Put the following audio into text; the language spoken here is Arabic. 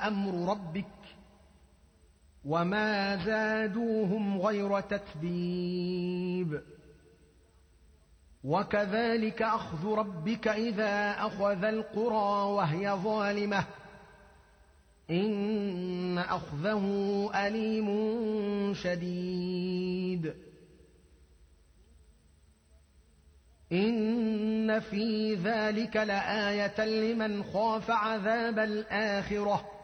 أمر ربك وما زادوهم غير تتبيب وكذلك أخذ ربك إذا أخذ القرى وهي ظالمة إن أخذه أليم شديد إن في ذلك لآية لمن خاف عذاب الآخرة